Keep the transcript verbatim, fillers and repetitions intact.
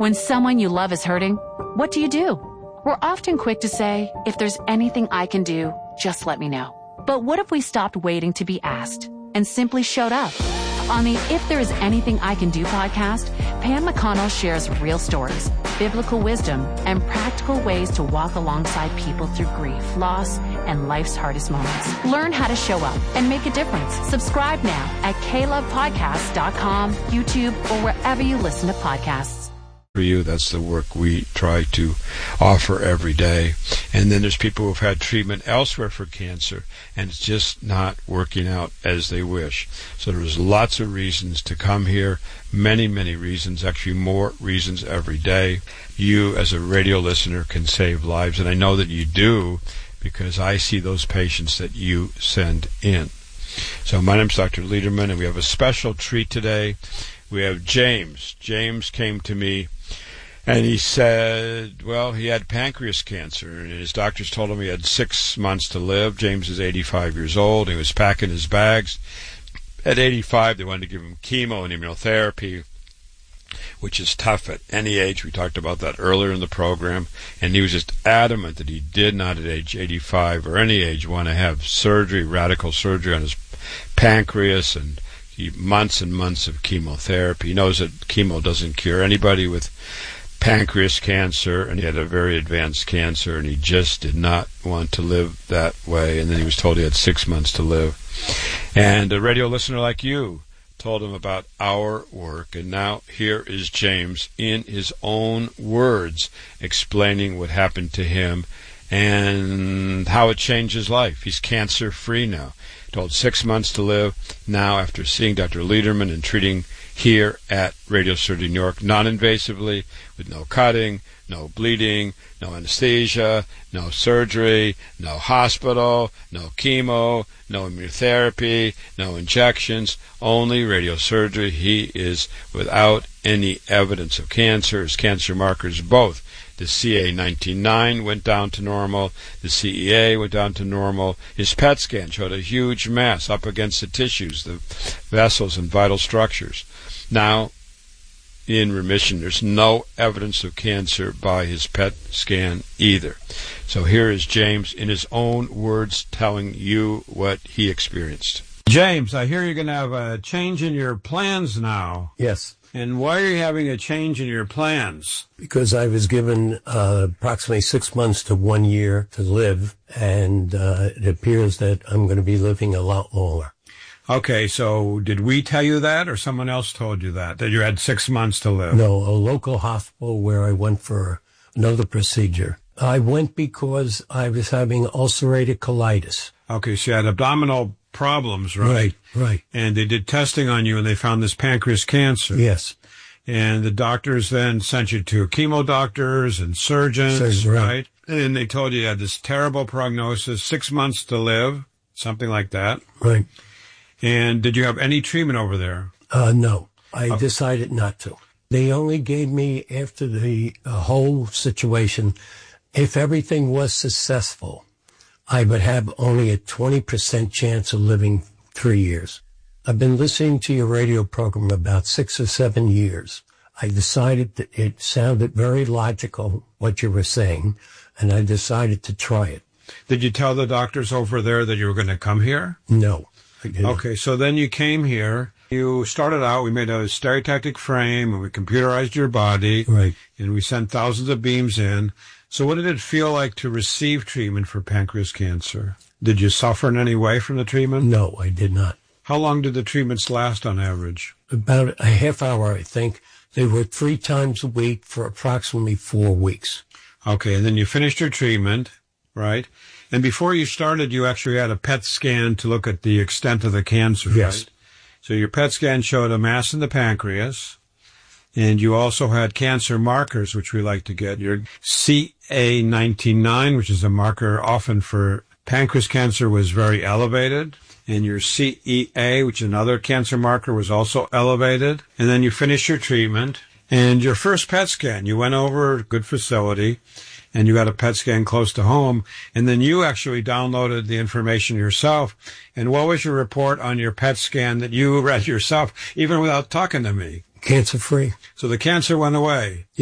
When someone you love is hurting, what do you do? We're often quick to say, if there's anything I can do, just let me know. But what if we stopped waiting to be asked and simply showed up? On the If There Is Anything I Can Do podcast, Pam McConnell shares real stories, biblical wisdom, and practical ways to walk alongside people through grief, loss, and life's hardest moments. Learn how to show up and make a difference. Subscribe now at k love podcast dot com, YouTube, or wherever you listen to podcasts. For you, that's the work we try to offer every day. And then there's people who've had treatment elsewhere for cancer, and it's just not working out as they wish. So there's lots of reasons to come here, many, many reasons, actually more reasons every day. You, as a radio listener, can save lives, and I know that you do, because I see those patients that you send in. So my name's Doctor Lederman, and we have a special treat today. We have James. James came to me, and he said, well, he had pancreas cancer, and his doctors told him he had six months to live. James is eighty-five years old. He was packing his bags. At eighty-five, they wanted to give him chemo and immunotherapy, which is tough at any age. We talked about that earlier in the program. And he was just adamant that he did not at age eighty-five or any age want to have surgery, radical surgery on his pancreas, and he, months and months of chemotherapy. He knows that chemo doesn't cure anybody with pancreas cancer, and he had a very advanced cancer, and he just did not want to live that way. And then he was told he had six months to live. And a radio listener like you told him about our work, and now here is James in his own words explaining what happened to him and how it changed his life. He's cancer-free now. Told six months to live. Now, after seeing Doctor Lederman and treating here at Radio Surgery New York, non-invasively, with no cutting, no bleeding, no anesthesia, no surgery, no hospital, no chemo, no immunotherapy, no injections, only radiosurgery. He is without any evidence of cancer. His cancer markers, both the C A ninety-nine went down to normal, the C E A went down to normal. His P E T scan showed a huge mass up against the tissues, the vessels and vital structures. Now, in remission. There's no evidence of cancer by his P E T scan either. So here is James in his own words telling you what he experienced. James, I hear you're going to have a change in your plans now. Yes. And why are you having a change in your plans? Because I was given uh, approximately six months to one year to live, and uh, it appears that I'm going to be living a lot longer. Okay, so did we tell you that, or someone else told you that, that you had six months to live? No, a local hospital where I went for another procedure. I went because I was having ulcerative colitis. Okay, so you had abdominal problems, right? Right, right. And they did testing on you, and they found this pancreas cancer. Yes. And the doctors then sent you to chemo doctors and surgeons, Surgeons, right. right? And they told you you had this terrible prognosis, six months to live, something like that. Right. And did you have any treatment over there? Uh, no, I Oh. decided not to. They only gave me, after the uh, whole situation, if everything was successful, I would have only a twenty percent chance of living three years. I've been listening to your radio program about six or seven years. I decided that it sounded very logical, what you were saying, and I decided to try it. Did you tell the doctors over there that you were going to come here? No. I didn't. Okay, so then you came here. You started out, we made a stereotactic frame, and we computerized your body. Right. And we sent thousands of beams in. So what did it feel like to receive treatment for pancreas cancer? Did you suffer in any way from the treatment? No, I did not. How long did the treatments last on average? About a half hour, I think. They were three times a week for approximately four weeks. Okay, and then you finished your treatment, right? And before you started, you actually had a P E T scan to look at the extent of the cancer, Yes. right? So your P E T scan showed a mass in the pancreas, and you also had cancer markers, which we like to get. Your C A ninety-nine, which is a marker often for pancreas cancer, was very elevated. And your C E A, which is another cancer marker, was also elevated. And then you finished your treatment. And your first P E T scan, you went over a good facility, and you got a P E T scan close to home. And then you actually downloaded the information yourself. And what was your report on your P E T scan that you read yourself, even without talking to me? Cancer-free. So the cancer went away.